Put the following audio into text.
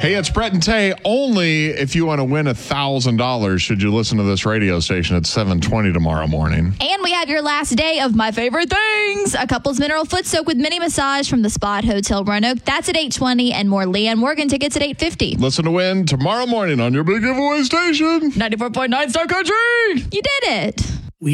Hey, it's Brett and Tay. Only if you want to win $1,000 should you listen to this radio station at 7:20 tomorrow morning. And we have your last day of my favorite things. A couple's mineral foot soak with mini massage from the Spot Hotel Roanoke. That's at 8:20, and more Leanne Morgan tickets at 8:50. Listen to win tomorrow morning on your big giveaway station. 94.9 Star Country. You did it.